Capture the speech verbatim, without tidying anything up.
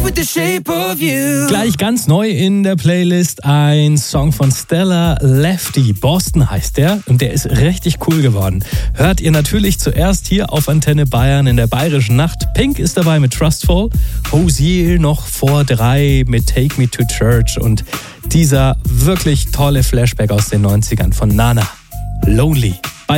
with the shape of you. Gleich ganz neu in der Playlist ein Song von Stella Lefty. Boston heißt der und der ist richtig cool geworden. Hört ihr natürlich zuerst hier auf Antenne Bayern in der Bayerischen Nacht. Pink ist dabei mit Trustful, Hozier noch vor drei mit Take Me to Church und dieser wirklich tolle Flashback aus den neunzigern von Nana, Lonely.